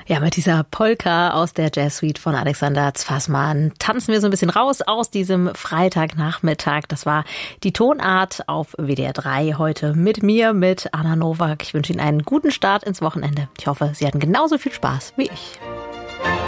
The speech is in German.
Ja, mit dieser Polka aus der Jazz Suite von Alexander Zfassmann tanzen wir so ein bisschen raus aus diesem Freitagnachmittag. Das war die Tonart auf WDR 3 heute mit mir, mit Anna Nowak. Ich wünsche Ihnen einen guten Start ins Wochenende. Ich hoffe, Sie hatten genauso viel Spaß wie ich.